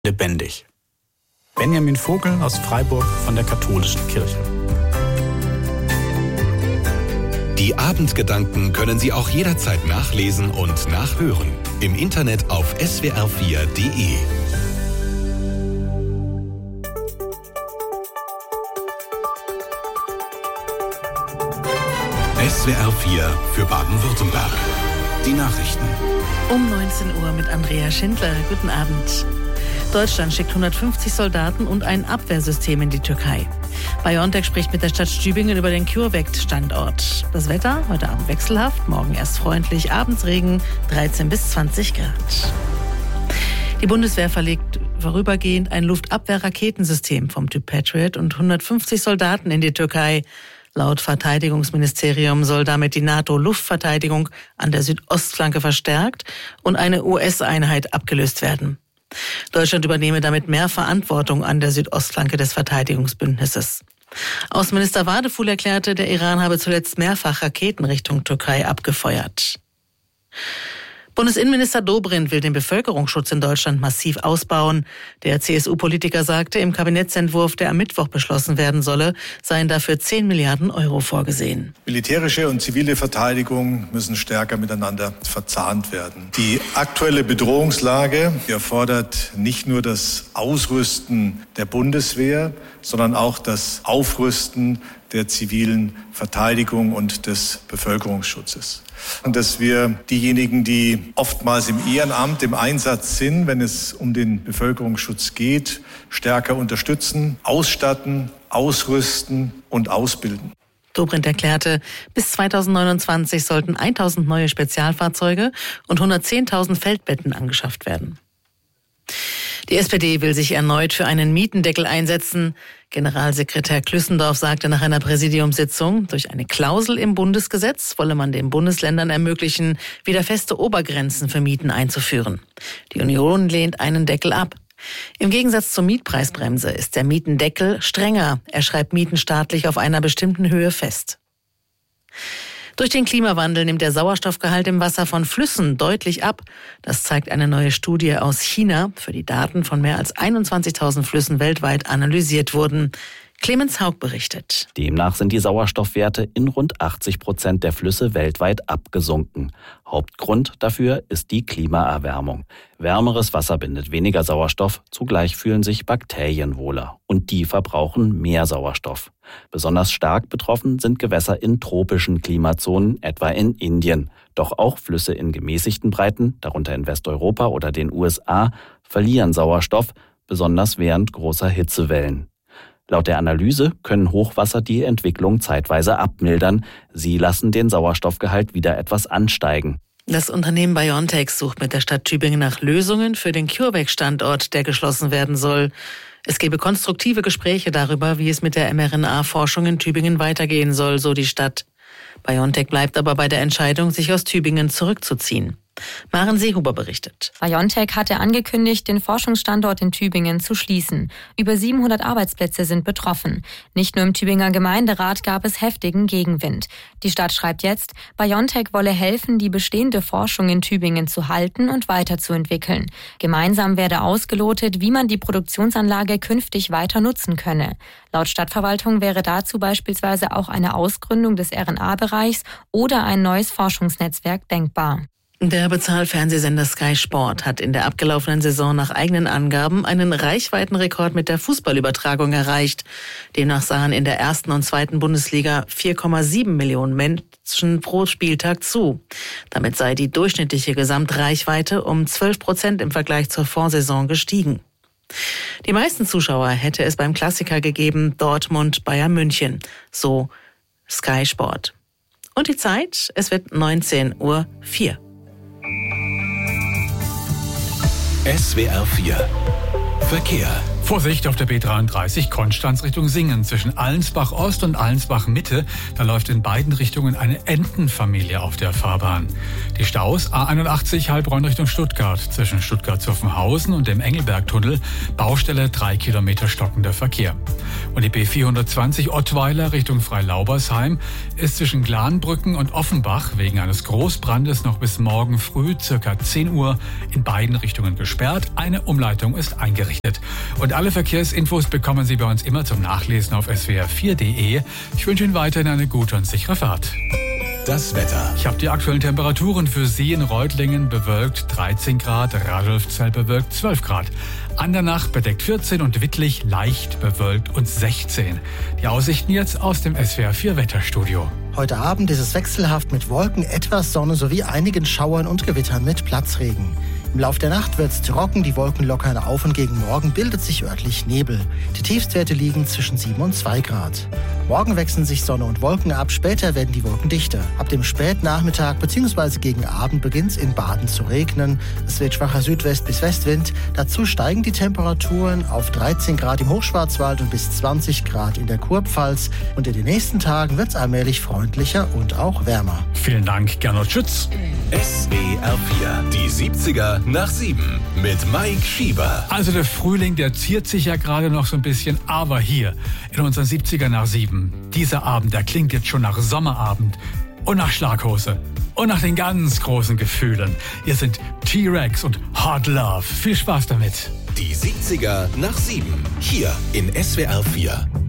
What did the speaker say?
lebendig. Benjamin Vogel aus Freiburg von der Katholischen Kirche. Die Abendgedanken können Sie auch jederzeit nachlesen und nachhören. Im Internet auf swr4.de. SWR4 für Baden-Württemberg. Die Nachrichten. Um 19 Uhr mit Andrea Schindler. Guten Abend. Deutschland schickt 150 Soldaten und ein Abwehrsystem in die Türkei. BioNTech spricht mit der Stadt Tübingen über den CureVac-Standort. Das Wetter heute Abend wechselhaft, morgen erst freundlich, abends Regen, 13 bis 20 Grad. Die Bundeswehr verlegt vorübergehend ein Luftabwehr-Raketensystem vom Typ Patriot und 150 Soldaten in die Türkei. Laut Verteidigungsministerium soll damit die NATO-Luftverteidigung an der Südostflanke verstärkt und eine US-Einheit abgelöst werden. Deutschland übernehme damit mehr Verantwortung an der Südostflanke des Verteidigungsbündnisses. Außenminister Wadefuhl erklärte, der Iran habe zuletzt mehrfach Raketen Richtung Türkei abgefeuert. Bundesinnenminister Dobrindt will den Bevölkerungsschutz in Deutschland massiv ausbauen. Der CSU-Politiker sagte, im Kabinettsentwurf, der am Mittwoch beschlossen werden solle, seien dafür 10 Milliarden Euro vorgesehen. Militärische und zivile Verteidigung müssen stärker miteinander verzahnt werden. Die aktuelle Bedrohungslage erfordert nicht nur das Ausrüsten der Bundeswehr, sondern auch das Aufrüsten der zivilen Verteidigung und des Bevölkerungsschutzes. Und dass wir diejenigen, die oftmals im Ehrenamt, im Einsatz sind, wenn es um den Bevölkerungsschutz geht, stärker unterstützen, ausstatten, ausrüsten und ausbilden. Dobrindt erklärte, bis 2029 sollten 1.000 neue Spezialfahrzeuge und 110.000 Feldbetten angeschafft werden. Die SPD will sich erneut für einen Mietendeckel einsetzen. Generalsekretär Klüssendorf sagte nach einer Präsidiumssitzung, durch eine Klausel im Bundesgesetz wolle man den Bundesländern ermöglichen, wieder feste Obergrenzen für Mieten einzuführen. Die Union lehnt einen Deckel ab. Im Gegensatz zur Mietpreisbremse ist der Mietendeckel strenger. Er schreibt Mieten staatlich auf einer bestimmten Höhe fest. Durch den Klimawandel nimmt der Sauerstoffgehalt im Wasser von Flüssen deutlich ab. Das zeigt eine neue Studie aus China, für die Daten von mehr als 21.000 Flüssen weltweit analysiert wurden. Clemens Haug berichtet. Demnach sind die Sauerstoffwerte in rund 80% der Flüsse weltweit abgesunken. Hauptgrund dafür ist die Klimaerwärmung. Wärmeres Wasser bindet weniger Sauerstoff, zugleich fühlen sich Bakterien wohler. Und die verbrauchen mehr Sauerstoff. Besonders stark betroffen sind Gewässer in tropischen Klimazonen, etwa in Indien. Doch auch Flüsse in gemäßigten Breiten, darunter in Westeuropa oder den USA, verlieren Sauerstoff, besonders während großer Hitzewellen. Laut der Analyse können Hochwasser die Entwicklung zeitweise abmildern. Sie lassen den Sauerstoffgehalt wieder etwas ansteigen. Das Unternehmen BioNTech sucht mit der Stadt Tübingen nach Lösungen für den CureVac-Standort, der geschlossen werden soll. Es gebe konstruktive Gespräche darüber, wie es mit der mRNA-Forschung in Tübingen weitergehen soll, so die Stadt. BioNTech bleibt aber bei der Entscheidung, sich aus Tübingen zurückzuziehen. Maren Seehuber berichtet. BioNTech hatte angekündigt, den Forschungsstandort in Tübingen zu schließen. Über 700 Arbeitsplätze sind betroffen. Nicht nur im Tübinger Gemeinderat gab es heftigen Gegenwind. Die Stadt schreibt jetzt, BioNTech wolle helfen, die bestehende Forschung in Tübingen zu halten und weiterzuentwickeln. Gemeinsam werde ausgelotet, wie man die Produktionsanlage künftig weiter nutzen könne. Laut Stadtverwaltung wäre dazu beispielsweise auch eine Ausgründung des RNA-Bereichs oder ein neues Forschungsnetzwerk denkbar. Der Bezahlfernsehsender Sky Sport hat in der abgelaufenen Saison nach eigenen Angaben einen Reichweitenrekord mit der Fußballübertragung erreicht. Demnach sahen in der ersten und zweiten Bundesliga 4,7 Millionen Menschen pro Spieltag zu. Damit sei die durchschnittliche Gesamtreichweite um 12% im Vergleich zur Vorsaison gestiegen. Die meisten Zuschauer hätte es beim Klassiker gegeben, Dortmund-Bayern München, so Sky Sport. Und die Zeit, es wird 19:04 Uhr. SWR4 Verkehr. Vorsicht auf der B33 Konstanz Richtung Singen zwischen Allensbach Ost und Allensbach Mitte. Da läuft in beiden Richtungen eine Entenfamilie auf der Fahrbahn. Die Staus A81 Heilbronn Richtung Stuttgart zwischen Stuttgart-Zuffenhausen und dem Engelbergtunnel. Baustelle 3 Kilometer stockender Verkehr. Und die B420 Ottweiler Richtung Freilaubersheim ist zwischen Glanbrücken und Offenbach wegen eines Großbrandes noch bis morgen früh circa 10 Uhr in beiden Richtungen gesperrt. Eine Umleitung ist eingerichtet. Und alle Verkehrsinfos bekommen Sie bei uns immer zum Nachlesen auf swr4.de. Ich wünsche Ihnen weiterhin eine gute und sichere Fahrt. Das Wetter. Ich habe die aktuellen Temperaturen für Sie in Reutlingen bewölkt 13 Grad, Radolfzell bewölkt 12 Grad. Andernach bedeckt 14 und Wittlich leicht bewölkt und 16. Die Aussichten jetzt aus dem SWR4 Wetterstudio. Heute Abend ist es wechselhaft mit Wolken, etwas Sonne sowie einigen Schauern und Gewittern mit Platzregen. Im Lauf der Nacht wird es trocken, die Wolken lockern auf und gegen Morgen bildet sich örtlich Nebel. Die Tiefstwerte liegen zwischen 7 und 2 Grad. Morgen wechseln sich Sonne und Wolken ab, später werden die Wolken dichter. Ab dem Spätnachmittag bzw. gegen Abend beginnt es in Baden zu regnen. Es wird schwacher Südwest- bis Westwind. Dazu steigen die Temperaturen auf 13 Grad im Hochschwarzwald und bis 20 Grad in der Kurpfalz. Und in den nächsten Tagen wird es allmählich freundlicher und auch wärmer. Vielen Dank, Gernot Schütz. SWR4, die 70er nach 7 mit Mike Schieber. Also der Frühling, der ziert sich ja gerade noch so ein bisschen, aber hier in unseren 70er nach 7, dieser Abend, der klingt jetzt schon nach Sommerabend und nach Schlaghose und nach den ganz großen Gefühlen. Hier sind T-Rex und Hard Love. Viel Spaß damit. Die 70er nach 7, hier in SWR4.